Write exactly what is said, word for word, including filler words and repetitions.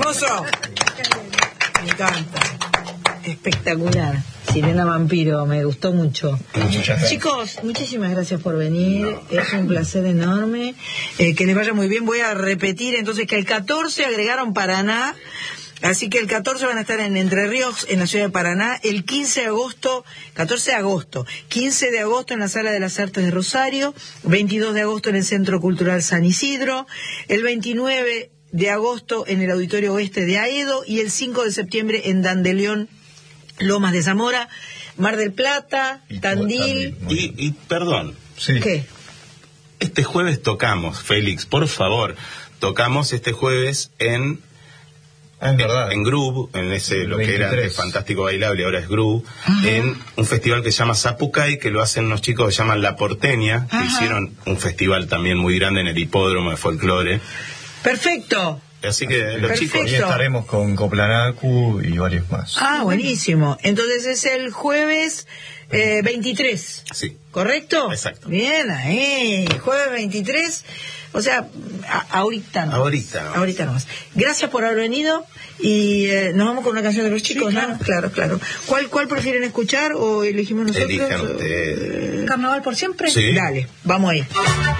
hermoso. Me encanta. Espectacular. Sirena Vampiro, me gustó mucho. Chicos, muchísimas gracias por venir. No. Es un placer enorme. Eh, que les vaya muy bien. Voy a repetir entonces que el catorce agregaron Paraná. Así que el catorce van a estar en Entre Ríos, en la ciudad de Paraná. El quince de agosto, catorce de agosto, quince de agosto en la Sala de las Artes de Rosario. veintidós de agosto en el Centro Cultural San Isidro. El veintinueve de agosto en el Auditorio Oeste de Aedo. Y el cinco de septiembre en Dandelión, Lomas de Zamora, Mar del Plata, y Tandil. Y, y perdón. Sí. ¿Qué? Este jueves tocamos, Félix, por favor. Tocamos este jueves en... Ah, es verdad. En Groove, en ese, lo veintitrés. Que era antes Fantástico Bailable, ahora es Groove, ajá, en un festival que se llama Zapucay, que lo hacen unos chicos que se llaman La Porteña, que ajá, hicieron un festival también muy grande en el Hipódromo de Folclore. Perfecto. Así que los perfecto, chicos... Y estaremos con Coplanacu y varios más. Ah, buenísimo. Entonces es el jueves eh, veintitrés. Sí. ¿Correcto? Exacto. Bien, ahí. Jueves veintitrés. O sea, a, ahorita no. Ahorita no. Ahorita no más. Gracias por haber venido y eh, nos vamos con una canción de los chicos, sí, claro. ¿no? Claro, claro. ¿Cuál, cuál prefieren escuchar o elegimos nosotros? Elijan ustedes. ¿Carnaval por siempre? Sí. Dale, vamos ahí.